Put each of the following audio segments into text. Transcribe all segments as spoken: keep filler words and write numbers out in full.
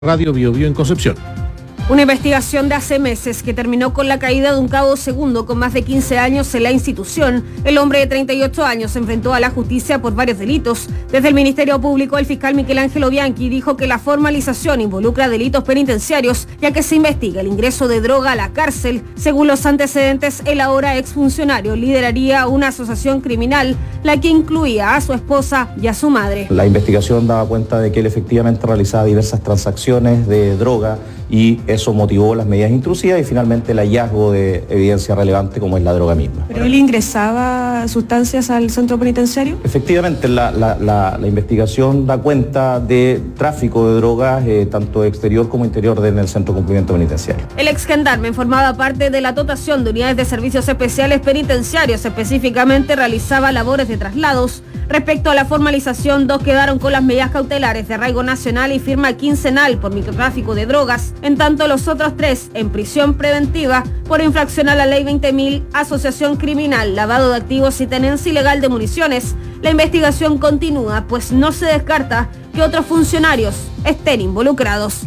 Radio Bio Bio en Concepción. Una investigación de hace meses que terminó con la caída de un cabo segundo con más de quince años en la institución. El hombre de treinta y ocho años se enfrentó a la justicia por varios delitos. Desde el Ministerio Público, el fiscal Miguel Ángel Bianchi dijo que la formalización involucra delitos penitenciarios, ya que se investiga el ingreso de droga a la cárcel. Según los antecedentes, el ahora exfuncionario lideraría una asociación criminal, la que incluía a su esposa y a su madre. La investigación daba cuenta de que él efectivamente realizaba diversas transacciones de droga y eso motivó las medidas intrusivas y finalmente el hallazgo de evidencia relevante como es la droga misma. ¿Pero él ingresaba sustancias al centro penitenciario? Efectivamente, la, la, la, la investigación da cuenta de tráfico de drogas, eh, tanto exterior como interior en el centro de cumplimiento penitenciario. El ex gendarme formaba parte de la dotación de unidades de servicios especiales penitenciarios, específicamente realizaba labores de traslados. Respecto a la formalización, dos quedaron con las medidas cautelares de arraigo nacional y firma quincenal por microtráfico de drogas, en tanto los otros tres en prisión preventiva por infracción a la ley veinte mil, asociación criminal, lavado de activos y tenencia ilegal de municiones. La investigación continúa, pues no se descarta que otros funcionarios estén involucrados.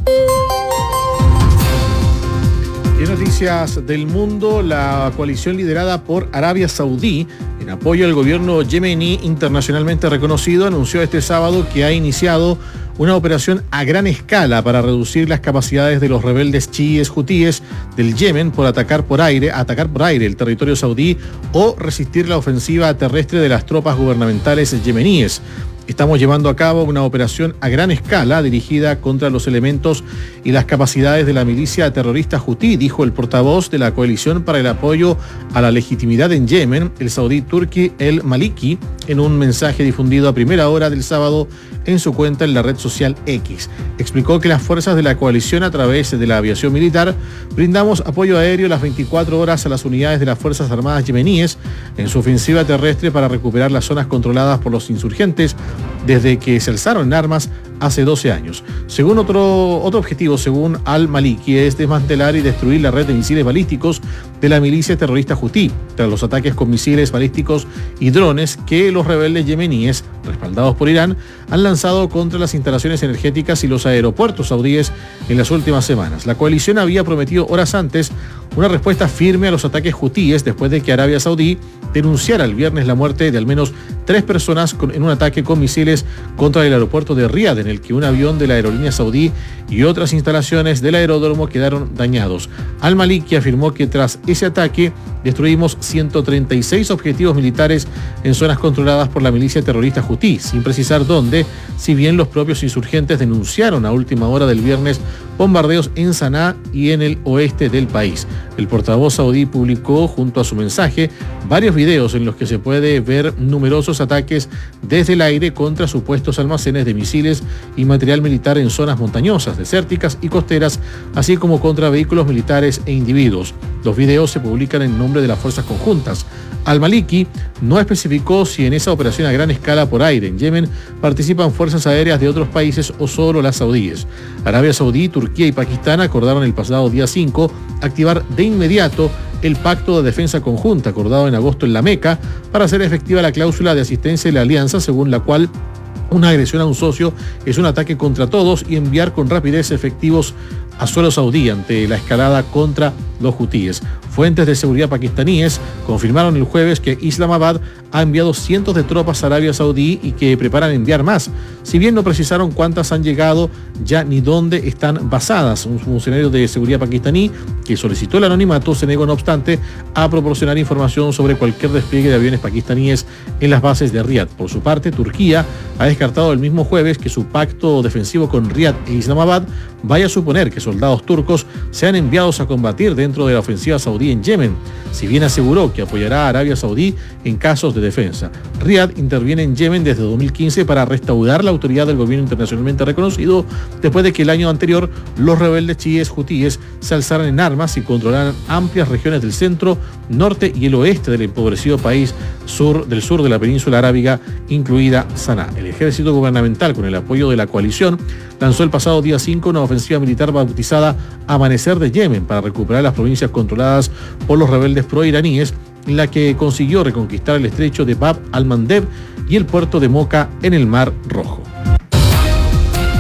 En noticias del mundo, la coalición liderada por Arabia Saudí, en apoyo al gobierno yemení internacionalmente reconocido, anunció este sábado que ha iniciado una operación a gran escala para reducir las capacidades de los rebeldes chiíes hutíes del Yemen por atacar por aire, atacar por aire el territorio saudí o resistir la ofensiva terrestre de las tropas gubernamentales yemeníes. Estamos llevando a cabo una operación a gran escala dirigida contra los elementos y las capacidades de la milicia terrorista hutí, dijo el portavoz de la coalición para el apoyo a la legitimidad en Yemen, el saudí Turki El Maliki, en un mensaje difundido a primera hora del sábado en su cuenta en la red social X. Explicó que las fuerzas de la coalición a través de la aviación militar brindamos apoyo aéreo las veinticuatro horas a las unidades de las Fuerzas Armadas yemeníes en su ofensiva terrestre para recuperar las zonas controladas por los insurgentes desde que se alzaron en armas hace doce años. Según otro, otro objetivo, según Al-Maliki, es desmantelar y destruir la red de misiles balísticos de la milicia terrorista hutí, tras los ataques con misiles balísticos y drones que los rebeldes yemeníes, respaldados por Irán, han lanzado contra las instalaciones energéticas y los aeropuertos saudíes en las últimas semanas. La coalición había prometido horas antes una respuesta firme a los ataques hutíes después de que Arabia Saudí denunciara el viernes la muerte de al menos tres personas en un ataque con misiles contra el aeropuerto de Riad, en el que un avión de la aerolínea saudí y otras instalaciones del aeródromo quedaron dañados. Al-Maliki afirmó que tras ese ataque destruimos ciento treinta y seis objetivos militares en zonas controladas por la milicia terrorista hutí, sin precisar dónde, si bien los propios insurgentes denunciaron a última hora del viernes bombardeos en Saná y en el oeste del país. El portavoz saudí publicó junto a su mensaje varios videos en los que se puede ver numerosos ataques desde el aire contra supuestos almacenes de misiles y material militar en zonas montañosas, desérticas y costeras, así como contra vehículos militares e individuos. Los videos se publican en nombre de las fuerzas conjuntas. Al-Maliki no especificó si en esa operación a gran escala por aire en Yemen participan fuerzas aéreas de otros países o solo las saudíes. Arabia Saudí, Turquía y Pakistán acordaron el pasado día cinco activar de inmediato el pacto de defensa conjunta acordado en agosto en la Meca para hacer efectiva la cláusula de asistencia de la alianza, según la cual una agresión a un socio es un ataque contra todos y enviar con rapidez efectivos a suelo saudí ante la escalada contra los hutíes. Fuentes de seguridad pakistaníes confirmaron el jueves que Islamabad ha enviado cientos de tropas a Arabia Saudí y que preparan enviar más, si bien no precisaron cuántas han llegado ya ni dónde están basadas. Un funcionario de seguridad pakistaní que solicitó el anonimato se negó, no obstante, a proporcionar información sobre cualquier despliegue de aviones pakistaníes en las bases de Riad. Por su parte, Turquía ha descartado el mismo jueves que su pacto defensivo con Riad e Islamabad vaya a suponer que soldados turcos sean enviados a combatir dentro de la ofensiva saudí en Yemen, si bien aseguró que apoyará a Arabia Saudí en casos de defensa. Riad interviene en Yemen desde dos mil quince para restaurar la autoridad del gobierno internacionalmente reconocido después de que el año anterior los rebeldes chiíes hutíes se alzaran en armas y controlaran amplias regiones del centro, norte y el oeste del empobrecido país sur del sur de la península arábiga, incluida Saná. El ejército gubernamental, con el apoyo de la coalición, lanzó el pasado día cinco una ofensiva militar bautizada Amanecer de Yemen para recuperar las provincias controladas por los rebeldes proiraníes, en la que consiguió reconquistar el estrecho de Bab al-Mandeb y el puerto de Moca en el Mar Rojo.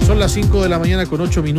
Son las cinco de la mañana con ocho minutos.